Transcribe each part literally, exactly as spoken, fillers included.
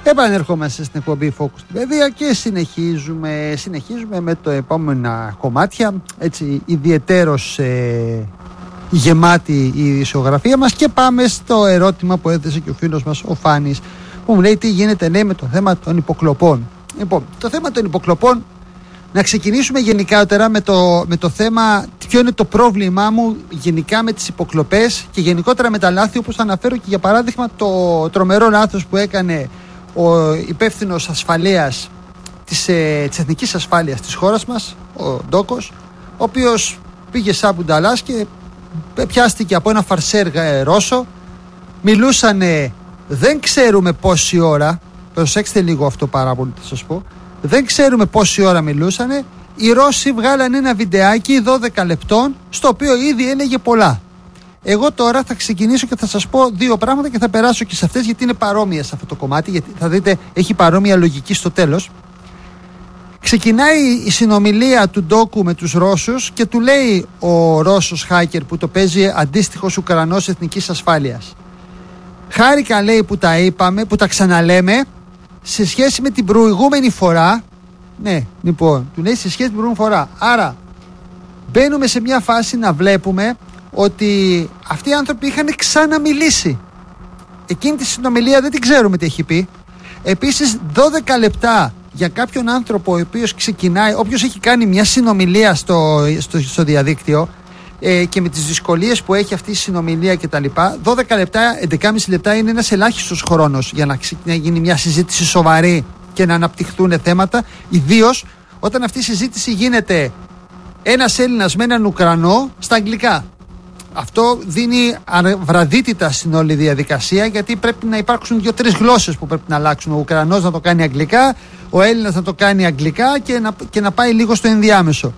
Επανερχόμαστε στην εκπομπή Focus στην Παιδεία και συνεχίζουμε, συνεχίζουμε με το επόμενα κομμάτια. Έτσι, ιδιαιτέρως ε, γεμάτη η ειδησιογραφία μας, και πάμε στο ερώτημα που έθεσε και ο φίλος μας ο Φάνης, που μου λέει τι γίνεται, λέει, με το θέμα των υποκλοπών. Λοιπόν, το θέμα των υποκλοπών, να ξεκινήσουμε γενικότερα με το, με το θέμα ποιο είναι το πρόβλημά μου γενικά με τις υποκλοπές και γενικότερα με τα λάθη, όπως θα αναφέρω και για παράδειγμα το τρομερό λάθος που έκανε ο υπεύθυνος ασφαλείας της, ε, της εθνικής ασφάλειας της χώρας μας, ο Ντόκος, ο οποίος πήγε σαν μπουνταλάς και πιάστηκε από ένα φαρσέρ Ρώσο. Μιλούσανε δεν ξέρουμε πόση ώρα, προσέξτε λίγο αυτό πάρα πολύ θα σας πω, δεν ξέρουμε πόση ώρα μιλούσανε. Οι Ρώσοι βγάλανε ένα βιντεάκι δώδεκα λεπτών, στο οποίο ήδη έλεγε πολλά. Εγώ τώρα θα ξεκινήσω και θα σας πω δύο πράγματα και θα περάσω και σε αυτές, γιατί είναι παρόμοια σε αυτό το κομμάτι, γιατί θα δείτε έχει παρόμοια λογική στο τέλος. Ξεκινάει η συνομιλία του Ντόκου με τους Ρώσους και του λέει ο Ρώσος hacker που το παίζει αντίστοιχος Ουκρανός εθνικής ασφάλειας, χάρηκα, λέει, που τα είπαμε, που τα ξαναλέμε σε σχέση με την προηγούμενη φορά. Ναι, λοιπόν, του λέει σε σχέση με την προηγούμενη φορά. Άρα μπαίνουμε σε μια φάση να βλέπουμε ότι αυτοί οι άνθρωποι είχαν ξαναμιλήσει. Εκείνη τη συνομιλία δεν την ξέρουμε τι έχει πει. Επίσης δώδεκα λεπτά για κάποιον άνθρωπο ο οποίος ξεκινάει, όποιος έχει κάνει μια συνομιλία στο, στο, στο διαδίκτυο ε, και με τις δυσκολίες που έχει αυτή η συνομιλία κτλ. δώδεκα λεπτά, έντεκα και μισό λεπτά είναι ένας ελάχιστος χρόνος για να, να γίνει μια συζήτηση σοβαρή και να αναπτυχθούν θέματα, ιδίως όταν αυτή η συζήτηση γίνεται ένας Έλληνας με έναν Ουκρανό στα αγγλικά. Αυτό δίνει βραδύτητα στην όλη διαδικασία, γιατί πρέπει να υπάρξουν δύο-τρεις γλώσσες που πρέπει να αλλάξουν. Ο Ουκρανός να το κάνει αγγλικά, ο Έλληνας να το κάνει αγγλικά και να, και να πάει λίγο στο ενδιάμεσο.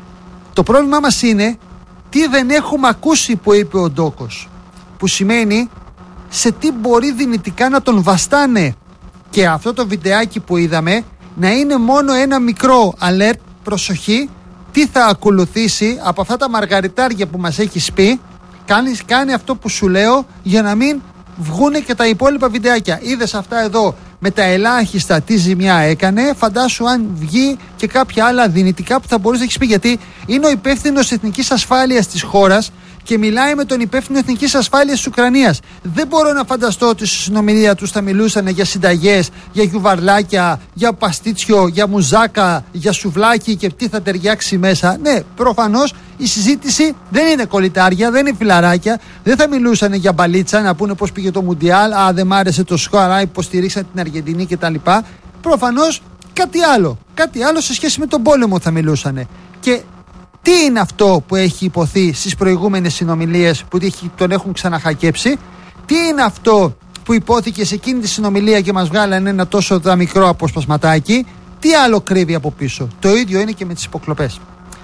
Το πρόβλημά μας είναι τι δεν έχουμε ακούσει που είπε ο Ντόκος, που σημαίνει σε τι μπορεί δυνητικά να τον βαστάνε. Και αυτό το βιντεάκι που είδαμε να είναι μόνο ένα μικρό alert, προσοχή, τι θα ακολουθήσει από αυτά τα μαργαριτάρια που μας έχεις πει. Κάνεις, κάνει αυτό που σου λέω για να μην βγούνε και τα υπόλοιπα βιντεάκια. Είδες αυτά εδώ με τα ελάχιστα τι ζημιά έκανε, φαντάσου αν βγει και κάποια άλλα δυνητικά που θα μπορείς να έχεις πει, γιατί είναι ο υπεύθυνος εθνικής ασφάλειας της χώρας και μιλάει με τον υπεύθυνο εθνικής ασφάλειας της Ουκρανίας. Δεν μπορώ να φανταστώ ότι στη συνομιλία τους θα μιλούσαν για συνταγές, για γιουβαρλάκια, για παστίτσιο, για μουζάκα, για σουβλάκι και τι θα ταιριάξει μέσα. Ναι, προφανώς η συζήτηση δεν είναι κολλητάρια, δεν είναι φιλαράκια. Δεν θα μιλούσαν για μπαλίτσα, να πούνε πώς πήγε το Μουντιάλ, α, δεν μ' άρεσε το σκορ, υποστηρίξαν την Αργεντινή κτλ. Προφανώς κάτι άλλο. Κάτι άλλο σε σχέση με τον πόλεμο θα μιλούσαν. Και τι είναι αυτό που έχει υποθεί στις προηγούμενες συνομιλίες που τον έχουν ξαναχακέψει, τι είναι αυτό που υπόθηκε σε εκείνη τη συνομιλία και μας βγάλανε ένα τόσο μικρό αποσπασματάκι, τι άλλο κρύβει από πίσω. Το ίδιο είναι και με τις υποκλοπές.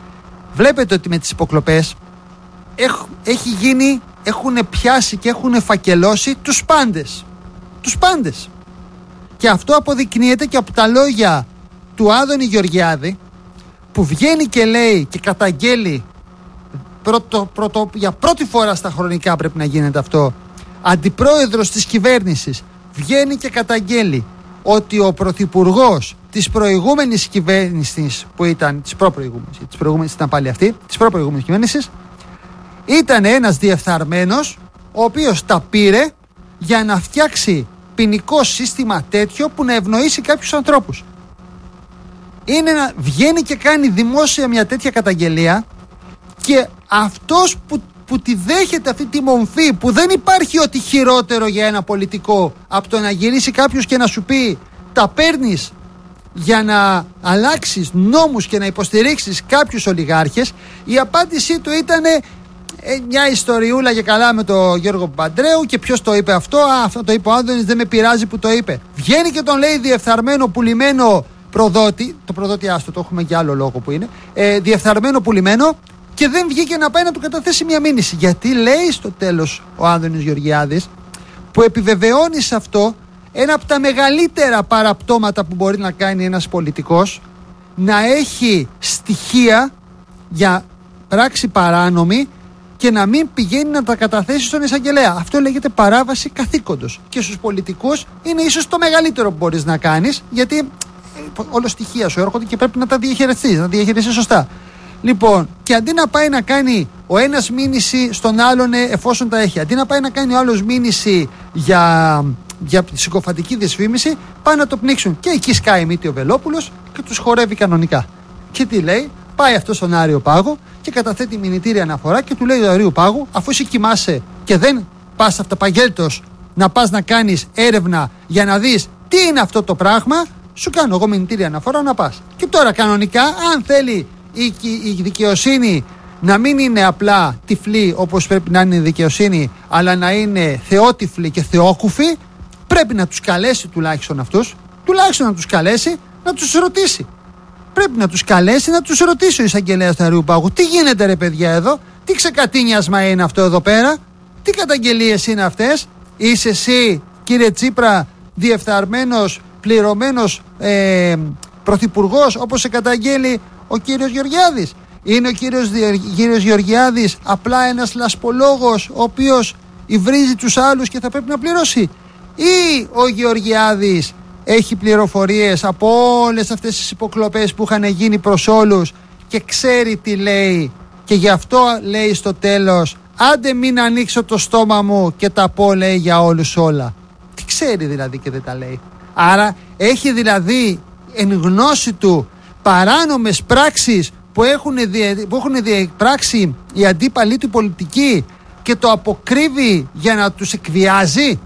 Βλέπετε ότι με τις υποκλοπές έχ, έχει γίνει, έχουν πιάσει και έχουν φακελώσει τους πάντες. Τους πάντες. Και αυτό αποδεικνύεται και από τα λόγια του Άδωνη Γεωργιάδη, που βγαίνει και λέει και καταγγέλει πρώτο, πρώτο, για πρώτη φορά στα χρονικά πρέπει να γίνεται αυτό, αντιπρόεδρος της κυβέρνησης βγαίνει και καταγγέλει ότι ο πρωθυπουργός της προηγούμενης κυβέρνησης που ήταν, της προπροηγούμενης, της προηγούμενης ήταν πάλι αυτή, της προπροηγούμενης κυβέρνησης, ήταν ένας διεφθαρμένος ο οποίος τα πήρε για να φτιάξει ποινικό σύστημα τέτοιο που να ευνοήσει κάποιους ανθρώπους. Είναι να βγαίνει και κάνει δημόσια μια τέτοια καταγγελία, και αυτός που, που τη δέχεται αυτή τη μομφή, που δεν υπάρχει ότι χειρότερο για ένα πολιτικό από το να γυρίσει κάποιος και να σου πει τα παίρνεις για να αλλάξεις νόμους και να υποστηρίξεις κάποιους ολιγάρχες, η απάντησή του ήταν ε, μια ιστοριούλα για καλά με τον Γιώργο Παντρέου, και ποιος το είπε αυτό, α, αυτό το είπε ο Άδωνης, δεν με πειράζει που το είπε. Βγαίνει και τον λέει διεφθαρμένο, πουλημένο προδότη, το προδότη άστο, το έχουμε για άλλο λόγο που είναι, ε, διεφθαρμένο, πουλημένο, και δεν βγήκε να πάει να του καταθέσει μια μήνυση. Γιατί λέει στο τέλος ο Άδωνης Γεωργιάδης, που επιβεβαιώνει σε αυτό ένα από τα μεγαλύτερα παραπτώματα που μπορεί να κάνει ένας πολιτικός, να έχει στοιχεία για πράξη παράνομη και να μην πηγαίνει να τα καταθέσει στον εισαγγελέα. Αυτό λέγεται παράβαση καθήκοντος. Και στους πολιτικούς είναι ίσως το μεγαλύτερο που μπορείς να κάνεις, γιατί όλα στοιχεία σου έρχονται και πρέπει να τα διαχειριστείς, να τα διαχειριστείς σωστά. Λοιπόν, και αντί να πάει να κάνει ο ένας μήνυση στον άλλον εφόσον τα έχει, αντί να πάει να κάνει ο άλλος μήνυση για, για συκοφαντική δυσφήμιση, πάει να το πνίξουν. Και εκεί σκάει μύτη ο Βελόπουλος και τους χορεύει κανονικά. Και τι λέει? Πάει αυτό στον Άριο Πάγο και καταθέτει μηνυτήρια αναφορά και του λέει ο Αρίου Πάγου, αφού εσύ κοιμάσαι και δεν πας αυταπαγγέλτος να πας να κάνεις έρευνα για να δεις τι είναι αυτό το πράγμα, σου κάνω εγώ μηνυτήρια αναφορά να πας. Και τώρα κανονικά, αν θέλει η, η δικαιοσύνη να μην είναι απλά τυφλή όπως πρέπει να είναι η δικαιοσύνη, αλλά να είναι θεότυφλη και θεόκουφη, πρέπει να τους καλέσει τουλάχιστον αυτούς, τουλάχιστον να τους καλέσει να τους ρωτήσει. Πρέπει να τους καλέσει να τους ρωτήσει ο εισαγγελέας του Αρείου Πάγου. Τι γίνεται ρε παιδιά εδώ, τι ξεκατίνιασμα είναι αυτό εδώ πέρα, τι καταγγελίες είναι αυτές? Είσαι εσύ κύριε Τσίπρα διεφθαρμένος, πληρωμένος ε, πρωθυπουργός όπως σε καταγγέλει ο κύριος Γεωργιάδης? Είναι ο κύριος, κύριος Γεωργιάδης απλά ένας λασπολόγος ο οποίος υβρίζει τους άλλους και θα πρέπει να πληρώσει? Ή ο Γεωργιάδης έχει πληροφορίες από όλες αυτές τις υποκλοπές που είχαν γίνει προς όλους και ξέρει τι λέει και γι' αυτό λέει στο τέλος άντε μην ανοίξω το στόμα μου και τα πω λέει για όλους όλα? Τι ξέρει δηλαδή και δεν τα λέει? Άρα έχει δηλαδή εν γνώση του παράνομες πράξεις που έχουν, διε, που έχουν διεπράξει οι αντίπαλοι του πολιτικοί και το αποκρύβει για να τους εκβιάζει.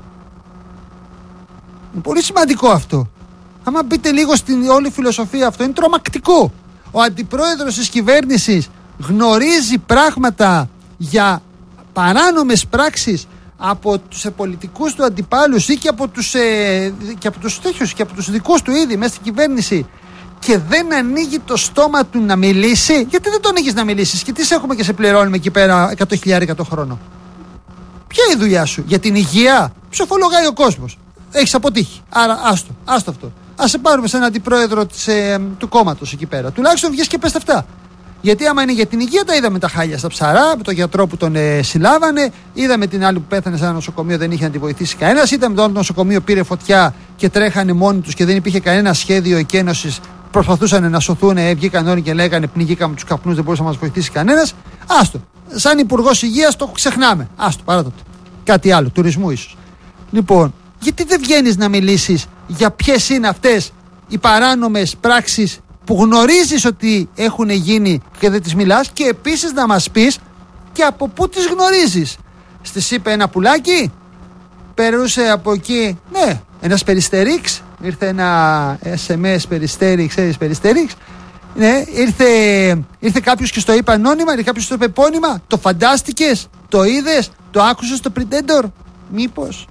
Είναι πολύ σημαντικό αυτό. Άμα μπείτε λίγο στην όλη φιλοσοφία, αυτό είναι τρομακτικό. Ο αντιπρόεδρος της κυβέρνησης γνωρίζει πράγματα για παράνομες πράξεις από τους πολιτικούς του αντιπάλους ή και από τους, ε, και από τους τέτοιους και από τους δικούς του ήδη μέσα στην κυβέρνηση και δεν ανοίγει το στόμα του να μιλήσει. Γιατί δεν το ανοίγεις να μιλήσεις? Και τι σε έχουμε και σε πληρώνουμε εκεί πέρα εκατό χιλιάδες το χρόνο? Ποια είναι η δουλειά σου? Για την υγεία? Ψοφολογάει ο κόσμος. Έχεις αποτύχει. Άρα άστο, άστο αυτό. Ας σε πάρουμε σαν αντιπρόεδρο της, ε, του κόμματος εκεί πέρα. Τουλάχιστον βγες και πες αυτά. Γιατί άμα είναι για την υγεία, τα είδαμε τα χάλια στα Ψαρά, με τον γιατρό που τον ε, συλλάβανε. Είδαμε την άλλη που πέθανε σε ένα νοσοκομείο, δεν είχε να τη βοηθήσει κανένας. Είδαμε το άλλο νοσοκομείο πήρε φωτιά και τρέχανε μόνοι τους και δεν υπήρχε κανένα σχέδιο εκένωσης. Προσπαθούσαν να σωθούν, ε, βγήκαν όλοι και λέγανε πνιγήκαμε τους καπνούς, δεν μπορούσε να μας βοηθήσει κανένας. Άστο. Σαν υπουργός υγείας το ξεχνάμε. Άστο, παρά τότε. Κάτι άλλο, τουρισμού ίσως. Λοιπόν, γιατί δεν βγαίνεις να μιλήσεις για ποιες είναι αυτές οι παράνομες πράξεις που γνωρίζεις ότι έχουν γίνει και δεν τις μιλάς, και επίσης να μας πεις και από πού τις γνωρίζεις? Στις είπε ένα πουλάκι, περούσε από εκεί, ναι, ένας περιστερίξ, ήρθε ένα ες εμ ες περιστέρι, ξέρεις περιστερίξ, ναι, ήρθε, ήρθε κάποιος και στο είπε ανώνυμα, ήρθε κάποιος και στο είπε επώνυμα, το φαντάστηκες, το είδες, το άκουσες στο Predator, μήπως?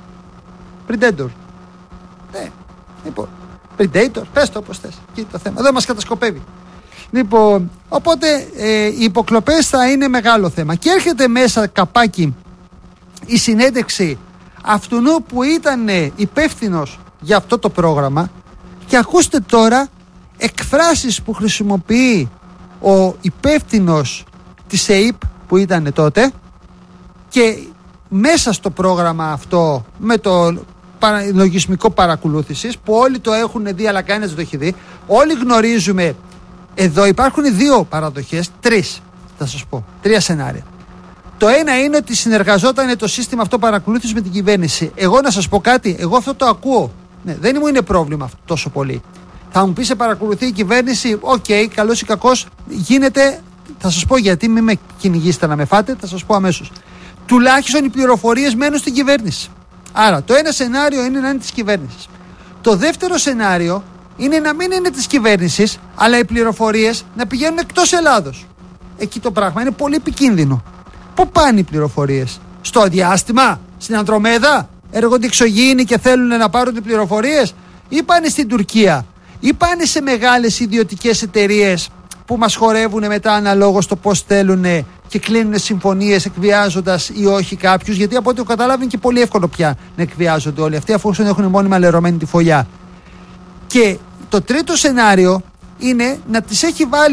Predator. Ναι, λοιπόν. Predator, πες το όπως θες. Εκεί το θέμα. Εδώ μας κατασκοπεύει. Λοιπόν, οπότε ε, οι υποκλοπές θα είναι μεγάλο θέμα. Και έρχεται μέσα καπάκι η συνέντευξη αυτού που ήταν υπεύθυνος για αυτό το πρόγραμμα και ακούστε τώρα εκφράσεις που χρησιμοποιεί ο υπεύθυνος της ΕΥΠ που ήταν τότε και μέσα στο πρόγραμμα αυτό με το λογισμικό παρακολούθησης που όλοι το έχουν δει αλλά κανένας δεν το έχει δει. Όλοι γνωρίζουμε, εδώ υπάρχουν δύο παραδοχές, τρεις θα σας πω, τρία σενάρια. Το ένα είναι ότι συνεργαζόταν το σύστημα αυτό παρακολούθησης με την κυβέρνηση. Εγώ να σας πω κάτι, εγώ αυτό το ακούω. Ναι, δεν μου είναι πρόβλημα αυτό τόσο πολύ. Θα μου πει σε παρακολουθεί η κυβέρνηση, οκ, okay, καλός ή κακός, γίνεται, θα σας πω γιατί, μην με κυνηγήσετε να με φάτε, θα σας πω αμέσως. Τουλάχιστον οι πληροφορίες μένουν στην κυβέρνηση. Άρα το ένα σενάριο είναι να είναι της κυβέρνησης. Το δεύτερο σενάριο είναι να μην είναι της κυβέρνησης, αλλά οι πληροφορίες να πηγαίνουν εκτός Ελλάδος. Εκεί το πράγμα είναι πολύ επικίνδυνο. Πού πάνε οι πληροφορίες? Στο διάστημα, στην Ανδρομέδα, έρχονται εξωγήινοι και θέλουν να πάρουν τις πληροφορίες, ή πάνε στην Τουρκία, ή πάνε σε μεγάλες ιδιωτικές εταιρείες που μας χορεύουν μετά αναλόγως το πώς θέλουν και κλείνουν συμφωνίες εκβιάζοντας ή όχι κάποιους, γιατί από ό,τι καταλάβει είναι και πολύ εύκολο πια να εκβιάζονται όλοι αυτοί αφού έχουν μόνιμα λερωμένη τη φωλιά. Και το τρίτο σενάριο είναι να τις έχει βάλει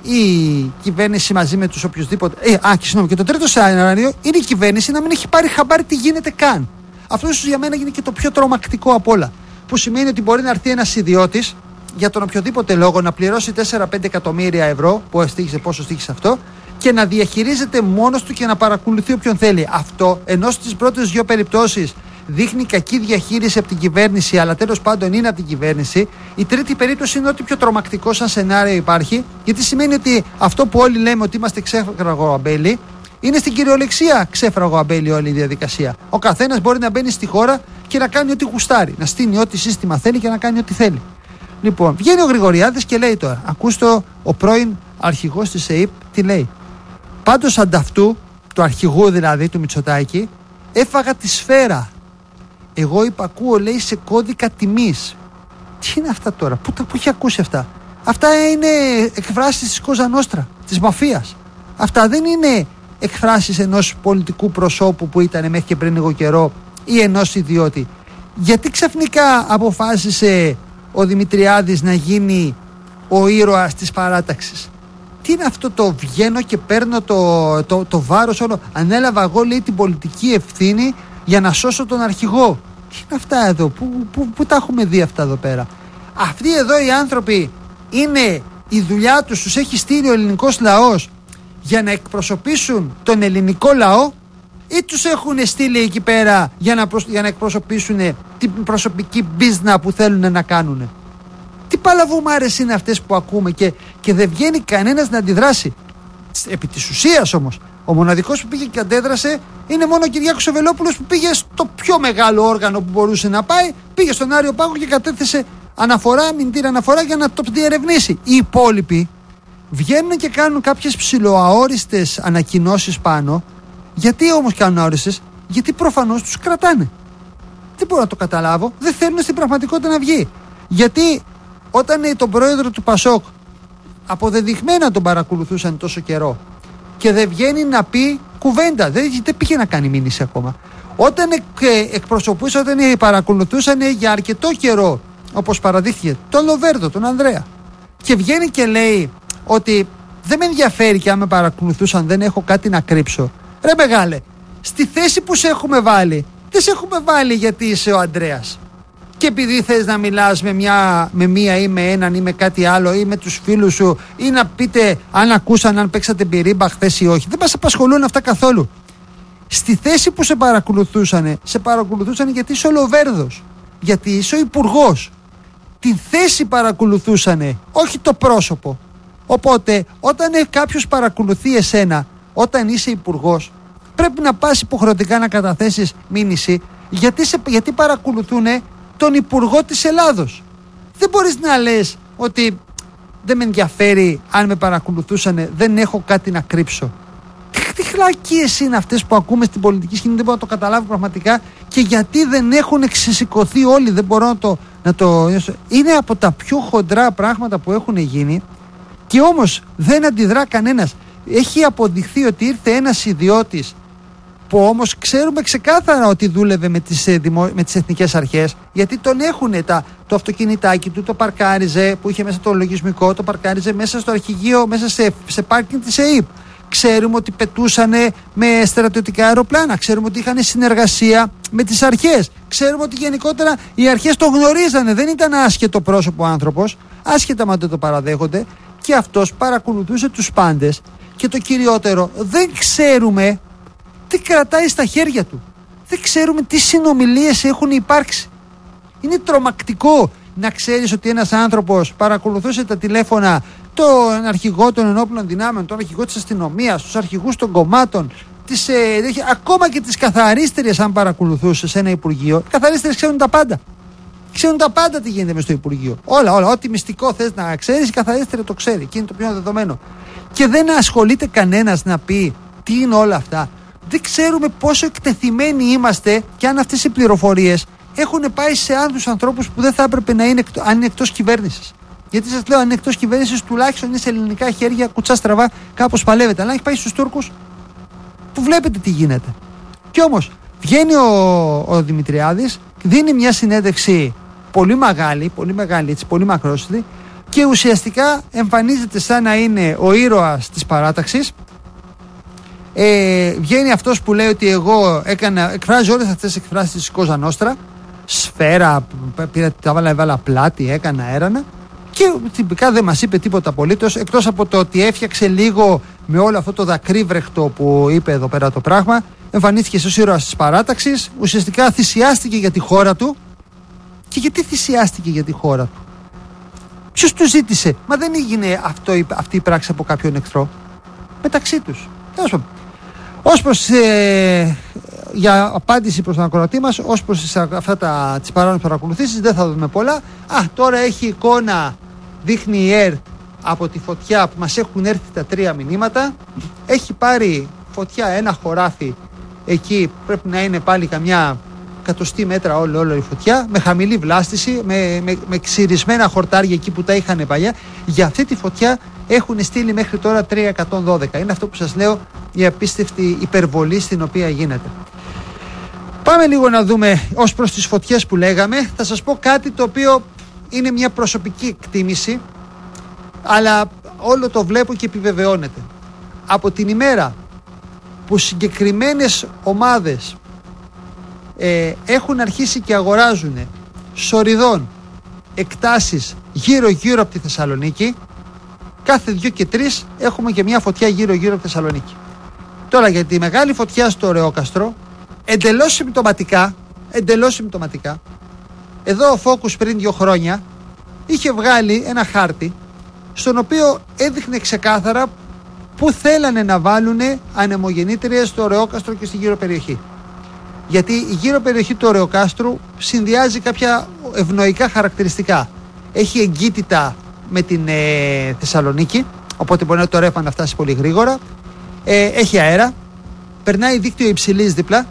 η κυβέρνηση μαζί με τους οποιουσδήποτε. Ε, α, και συγγνώμη, και το τρίτο σενάριο είναι η κυβέρνηση να μην έχει πάρει χαμπάρι τι γίνεται καν. Αυτό ίσως για μένα είναι και το πιο τρομακτικό απ' όλα. Που σημαίνει ότι μπορεί να έρθει ένας ιδιώτης για τον οποιοδήποτε λόγο να πληρώσει τέσσερα πέντε εκατομμύρια ευρώ, που στήχησε, πόσο στήχησε αυτό, και να διαχειρίζεται μόνος του και να παρακολουθεί όποιον θέλει. Αυτό, ενώ στις πρώτες δύο περιπτώσεις δείχνει κακή διαχείριση από την κυβέρνηση, αλλά τέλος πάντων είναι από την κυβέρνηση, η τρίτη περίπτωση είναι ότι πιο τρομακτικό σαν σενάριο υπάρχει, γιατί σημαίνει ότι αυτό που όλοι λέμε ότι είμαστε ξέφραγο αμπέλι, είναι στην κυριολεξία ξέφραγο αμπέλι όλη η διαδικασία. Ο καθένας μπορεί να μπαίνει στη χώρα και να κάνει ό,τι γουστάρει, να στείνει ό,τι σύστημα θέλει και να κάνει ό,τι θέλει. Λοιπόν, βγαίνει ο Γρηγοριάδης και λέει τώρα, ακούστε ο πρώην αρχηγός της ΕΥΠ τι λέει. Πάντως ανταυτού, του αρχηγού δηλαδή, του Μητσοτάκη, έφαγα τη σφαίρα. Εγώ υπακούω, λέει, σε κώδικα τιμής. Τι είναι αυτά τώρα, πού, πού έχει ακούσει αυτά? Αυτά είναι εκφράσεις της Κόζα Νόστρα, της μαφίας. Αυτά δεν είναι εκφράσεις ενός πολιτικού προσώπου που ήταν μέχρι και πριν λίγο καιρό ή ενός ιδιώτη. Γιατί ξαφνικά αποφάσισε ο Δημητριάδης να γίνει ο ήρωας της παράταξης? Τι είναι αυτό το βγαίνω και παίρνω το, το, το βάρος όλο? Ανέλαβα εγώ, λέει, την πολιτική ευθύνη για να σώσω τον αρχηγό. Τι είναι αυτά εδώ, πού, πού, πού τα έχουμε δει αυτά εδώ πέρα? Αυτοί εδώ οι άνθρωποι είναι η δουλειά τους, τους έχει στείλει ο ελληνικός λαός για να εκπροσωπήσουν τον ελληνικό λαό, ή τους έχουν στείλει εκεί πέρα για να, προσ... για να εκπροσωπήσουν την προσωπική μπίζνα που θέλουν να κάνουν? Τι παλαβουμάρες είναι αυτές που ακούμε και, και δεν βγαίνει κανένας να αντιδράσει? Επί της ουσίας όμως, ο μοναδικός που πήγε και αντέδρασε είναι μόνο ο Κυριάκος ο Βελόπουλος, που πήγε στο πιο μεγάλο όργανο που μπορούσε να πάει, πήγε στον Άριο Πάγο και κατέθεσε αναφορά, μηνυτήρια αναφορά για να το διερευνήσει. Οι υπόλοιποι βγαίνουν και κάνουν κάποιες ψιλοαόριστες ανακοινώσεις πάνω. Γιατί όμως κάνουν αόριστες? Γιατί προφανώς τους κρατάνε. Δεν μπορώ να το καταλάβω. Δεν θέλουν στην πραγματικότητα να βγει. Γιατί όταν τον πρόεδρο του Πασόκ αποδεδειγμένα τον παρακολουθούσαν τόσο καιρό και δεν βγαίνει να πει κουβέντα, δεν, δεν πήγε να κάνει μήνυση ακόμα. Όταν εκ, εκπροσωπούσαν, όταν παρακολουθούσαν για αρκετό καιρό, όπως παραδείχθηκε, τον Λοβέρδο, τον Ανδρέα, και βγαίνει και λέει ότι δεν με ενδιαφέρει και αν με παρακολουθούσαν, δεν έχω κάτι να κρύψω. Ρε μεγάλε, στη θέση που σε έχουμε βάλει, δεν σε έχουμε βάλει γιατί είσαι ο Ανδρέας και επειδή θες να μιλάς με, μια, με μία ή με έναν ή με κάτι άλλο ή με τους φίλους σου ή να πείτε αν ακούσαν, αν παίξατε μπυρίμπα χθες ή όχι. Δεν μας απασχολούν αυτά καθόλου. Στη θέση που σε παρακολουθούσαν, σε παρακολουθούσαν γιατί είσαι ο Λοβέρδος, γιατί είσαι ο υπουργός. Τη θέση παρακολουθούσανε, όχι το πρόσωπο. Οπότε όταν κάποιος παρακολουθεί εσένα, όταν είσαι υπουργός, πρέπει να πας υποχρεωτικά να καταθέσεις μήνυση, γιατί, σε, γιατί παρακολουθούν τον υπουργό της Ελλάδος. Δεν μπορείς να λες ότι δεν με ενδιαφέρει αν με παρακολουθούσαν, δεν έχω κάτι να κρύψω. Τι, τι χλακίες είναι αυτές που ακούμε στην πολιτική σκηνή, δεν μπορώ να το καταλάβω πραγματικά, και γιατί δεν έχουν ξεσηκωθεί όλοι, δεν μπορώ να το, να το... Είναι από τα πιο χοντρά πράγματα που έχουν γίνει και όμως δεν αντιδρά κανένας. Έχει αποδειχθεί ότι ήρθε ένας ιδιώτης που όμως ξέρουμε ξεκάθαρα ότι δούλευε με τις, με τις εθνικές αρχές, γιατί τον έχουνε τα, το αυτοκινητάκι του, το παρκάριζε που είχε μέσα το λογισμικό, το παρκάριζε μέσα στο αρχηγείο, μέσα σε, σε πάρκινγκ της ΕΥΠ. Ξέρουμε ότι πετούσανε με στρατιωτικά αεροπλάνα, ξέρουμε ότι είχαν συνεργασία με τις αρχές, ξέρουμε ότι γενικότερα οι αρχές το γνωρίζανε, δεν ήταν άσχετο πρόσωπο άνθρωπος, άσχετα μα δεν το παραδέχονται, και αυτός παρακολουθούσε τους πάντες και το κυριότερο, δεν ξέρουμε τι κρατάει στα χέρια του, δεν ξέρουμε τι συνομιλίες έχουν υπάρξει. Είναι τρομακτικό να ξέρεις ότι ένας άνθρωπος παρακολουθούσε τα τηλέφωνα τον αρχηγό των ενόπλων δυνάμεων, τον αρχηγό της αστυνομίας, τους αρχηγούς των κομμάτων, τις, ε, ακόμα και τις καθαρίστριες, αν παρακολουθούσε σε ένα υπουργείο. Οι καθαρίστριες ξέρουν τα πάντα. Ξέρουν τα πάντα τι γίνεται μες στο υπουργείο. Όλα, όλα. Ό,τι μυστικό θες να ξέρεις, η καθαρίστρια το ξέρει και είναι το πιο δεδομένο. Και δεν ασχολείται κανένας να πει τι είναι όλα αυτά. Δεν ξέρουμε πόσο εκτεθειμένοι είμαστε και αν αυτές οι πληροφορίες έχουν πάει σε άλλους ανθρώπους που δεν θα έπρεπε να είναι, αν είναι εκτός κυβέρνησης. Γιατί σας λέω, αν είναι εκτός κυβέρνησης, τουλάχιστον είναι σε ελληνικά χέρια, κουτσά στραβά, κάπως παλεύεται. Αλλά αν έχει πάει στους Τούρκους, που βλέπετε τι γίνεται. Κι όμως βγαίνει ο, ο Δημητριάδης, δίνει μια συνέντευξη πολύ μεγάλη, πολύ μεγάλη, έτσι, πολύ μακρόσυρτη, και ουσιαστικά εμφανίζεται σαν να είναι ο ήρωας της παράταξης. Ε, βγαίνει αυτός που λέει ότι εγώ έκανα, εκφράζει όλες αυτές τις εκφράσεις της Κόζα Νόστρα, σφαίρα, πήρα, τα βάλα, έβαλα πλάτη, έκανα έρανα, και τυπικά δεν μας είπε τίποτα απολύτως, εκτός από το ότι έφτιαξε λίγο με όλο αυτό το δακρύβρεχτο που είπε εδώ πέρα το πράγμα. Εμφανίστηκε ως ήρωας της παράταξης, ουσιαστικά θυσιάστηκε για τη χώρα του. Και γιατί θυσιάστηκε για τη χώρα του? Ποιος του ζήτησε? Μα δεν έγινε αυτό, αυτή η πράξη από κάποιον εχθρό? Μεταξύ τους. Τέλος πάντων. Ως προς, ε, για απάντηση προς τον ακροατή μας, ως προς αυτά τα, τις παράνομες παρακολουθήσεις δεν θα δούμε πολλά. Α, τώρα έχει εικόνα, δείχνει η ΕΡΤ από τη φωτιά που μας έχουν έρθει τα τρία μηνύματα. Έχει πάρει φωτιά ένα χωράφι, εκεί πρέπει να είναι πάλι καμιά εκατοστή μέτρα όλο, όλο η φωτιά, με χαμηλή βλάστηση, με, με, με ξυρισμένα χορτάρια εκεί που τα είχαν παλιά. Για αυτή τη φωτιά έχουν στείλει μέχρι τώρα τρία εκατόν δώδεκα. Είναι αυτό που σας λέω, η απίστευτη υπερβολή στην οποία γίνεται. Πάμε λίγο να δούμε ως προς τις φωτιές που λέγαμε. Θα σας πω κάτι το οποίο είναι μια προσωπική εκτίμηση, αλλά όλο το βλέπω και επιβεβαιώνεται. Από την ημέρα που συγκεκριμένες ομάδες ε, έχουν αρχίσει και αγοράζουν σοριδών εκτάσεις γύρω γύρω από τη Θεσσαλονίκη, κάθε δύο και τρεις έχουμε και μια φωτιά γύρω γύρω από τη Θεσσαλονίκη. Τώρα για τη μεγάλη φωτιά στο Ωρεόκαστρο, εντελώς συμπτωματικά, εντελώς συμπτωματικά, εδώ ο Focus πριν δύο χρόνια είχε βγάλει ένα χάρτη στον οποίο έδειχνε ξεκάθαρα που θέλανε να βάλουν ανεμογεννήτριες στο Ωρεόκαστρο και στη γύρω περιοχή. Γιατί η γύρω περιοχή του Ωρεοκάστρου συνδυάζει κάποια ευνοϊκά χαρακτηριστικά. Έχει εγκύτητα με την ε, Θεσσαλονίκη, οπότε μπορεί το ρεύμα να φτάσει πολύ γρήγορα. Ε, έχει αέρα, περνάει δίκτυο υψηλής δίπλα.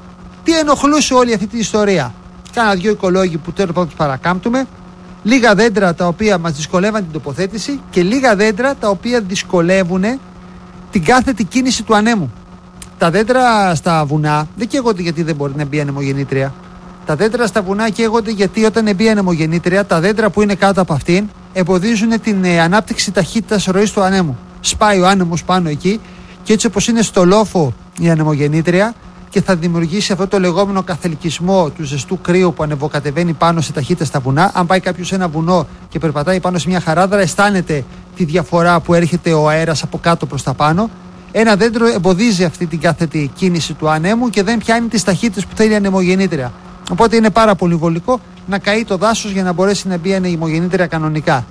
Τι ενοχλούσε όλη αυτή την ιστορία? Κάνα δυο οικολόγοι που τέλος πάντων τους παρακάμπτουμε. Λίγα δέντρα τα οποία μας δυσκολεύαν την τοποθέτηση και λίγα δέντρα τα οποία δυσκολεύουν την κάθετη κίνηση του ανέμου. Τα δέντρα στα βουνά δεν καίγονται γιατί δεν μπορεί να μπει ανεμογεννήτρια. Τα δέντρα στα βουνά καίγονται γιατί όταν μπει ανεμογεννήτρια, τα δέντρα που είναι κάτω από αυτήν εμποδίζουν την ε, ανάπτυξη ταχύτητας ροής του ανέμου. Σπάει ο άνεμος πάνω εκεί και έτσι όπως είναι στο λόφο η ανεμογεννήτρια και θα δημιουργήσει αυτό το λεγόμενο καθελκισμό του ζεστού κρύου που ανεβοκατεβαίνει πάνω σε ταχύτητα στα βουνά. Αν πάει κάποιος σε ένα βουνό και περπατάει πάνω σε μια χαράδρα, αισθάνεται τη διαφορά που έρχεται ο αέρας από κάτω προς τα πάνω. Ένα δέντρο εμποδίζει αυτή την κάθετη κίνηση του ανέμου και δεν πιάνει τις ταχύτητες που θέλει η ανεμογεννήτρια. Οπότε είναι πάρα πολύ βολικό να καεί το δάσος για να μπορέσει να μπει η ανεμογεννήτρια κανονικά.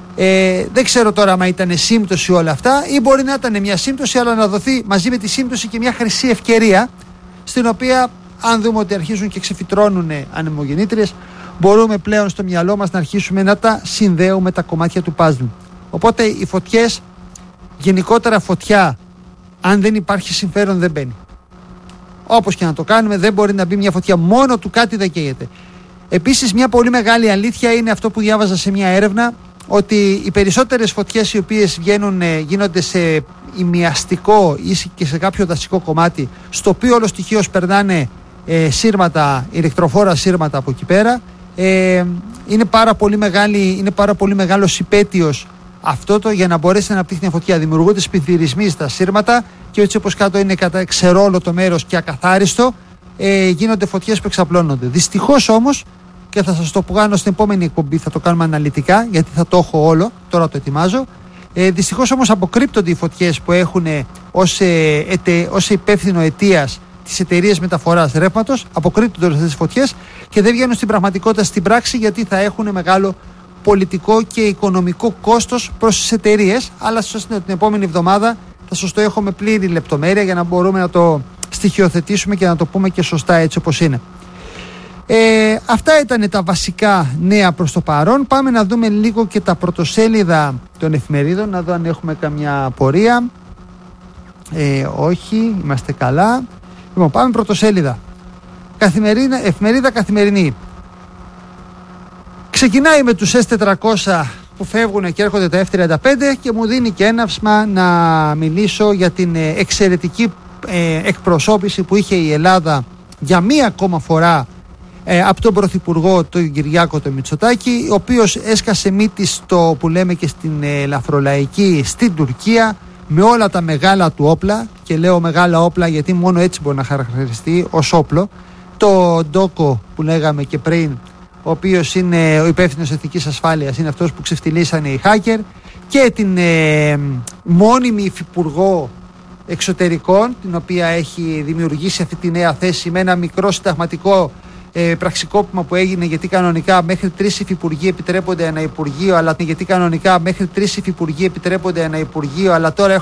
Ε, δεν ξέρω τώρα αν ήταν σύμπτωση όλα αυτά ή μπορεί να ήταν μια σύμπτωση, αλλά να δοθεί μαζί με τη σύμπτωση και μια χρυσή ευκαιρία, στην οποία αν δούμε ότι αρχίζουν και ξεφυτρώνουν ανεμογεννήτριες, μπορούμε πλέον στο μυαλό μας να αρχίσουμε να τα συνδέουμε τα κομμάτια του παζλ. Οπότε οι φωτιές, γενικότερα φωτιά, αν δεν υπάρχει συμφέρον δεν μπαίνει. Όπως και να το κάνουμε, δεν μπορεί να μπει μια φωτιά μόνο του, κάτι δεν καίγεται. Επίσης, μια πολύ μεγάλη αλήθεια είναι αυτό που διάβαζα σε μια έρευνα, ότι οι περισσότερες φωτιές οι οποίες βγαίνουν, γίνονται σε ημιαστικό ή και σε κάποιο δασικό κομμάτι, στο οποίο όλο στοιχείως περνάνε ε, σύρματα, ηλεκτροφόρα σύρματα από εκεί πέρα, ε, είναι, πάρα πολύ μεγάλη, είναι πάρα πολύ μεγάλος υπαίτιος αυτό το για να μπορέσει να αναπτύχει μια φωτιά. Δημιουργούνται σπιθυρισμοί στα σύρματα και έτσι όπως κάτω είναι κατά ξερόλο το μέρος και ακαθάριστο, ε, γίνονται φωτιές που εξαπλώνονται. Δυστυχώς όμως, και θα σας το κάνω στην επόμενη εκπομπή, θα το κάνουμε αναλυτικά γιατί θα το έχω όλο, τώρα το ετοιμάζω. Ε, δυστυχώς όμως αποκρύπτονται οι φωτιές που έχουν ως, ε, ετε, ως υπεύθυνο αιτίας τις εταιρείες μεταφοράς ρεύματος, αποκρύπτονται όλες αυτές τις φωτιές και δεν βγαίνουν στην πραγματικότητα στην πράξη γιατί θα έχουν μεγάλο πολιτικό και οικονομικό κόστος προς τις εταιρείες, αλλά σας την επόμενη εβδομάδα θα σας το έχω με πλήρη λεπτομέρεια για να μπορούμε να το στοιχειοθετήσουμε και να το πούμε και σωστά έτσι όπως είναι. Ε, αυτά ήταν τα βασικά νέα προς το παρόν. Πάμε να δούμε λίγο και τα πρωτοσέλιδα των εφημερίδων, να δω αν έχουμε καμιά απορία. Ε, όχι, είμαστε καλά. Λοιπόν, πάμε πρωτοσέλιδα. Καθημερινή, εφημερίδα Καθημερινή. Ξεκινάει με τους ες τετρακόσια που φεύγουν και έρχονται τα εφ τριάντα πέντε και μου δίνει και έναυσμα να μιλήσω για την εξαιρετική ε, εκπροσώπηση που είχε η Ελλάδα για μία ακόμα φορά ε, από τον Πρωθυπουργό τον Κυριάκο τον Μητσοτάκη, ο οποίος έσκασε μύτη στο, που λέμε και στην ε, ελαφρολαϊκή, στην Τουρκία, με όλα τα μεγάλα του όπλα, και λέω μεγάλα όπλα γιατί μόνο έτσι μπορεί να χαρακτηριστεί ως όπλο, το Ντόκο που λέγαμε και πριν, ο οποίος είναι ο υπεύθυνος εθνικής ασφάλειας, είναι αυτός που ξεφτυλίσανε οι hacker, και την ε, μόνιμη υφυπουργό εξωτερικών, την οποία έχει δημιουργήσει αυτή τη νέα θέση με ένα μικρό συνταγματικό ε, πραξικόπημα που έγινε, γιατί κανονικά μέχρι τρεις υφυπουργοί επιτρέπονται ένα υπουργείο, αλλά γιατί κανονικά μέχρι τρεις υφυπουργοί επιτρέπονται ένα υπουργείο, αλλά τώρα